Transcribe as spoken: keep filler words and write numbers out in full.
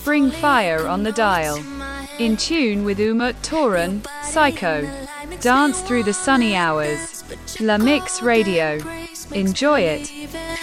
Spring Fire on the dial. In tune with Umut Toran, Psycho. Dance through the sunny hours. La Mix Radio. Enjoy it.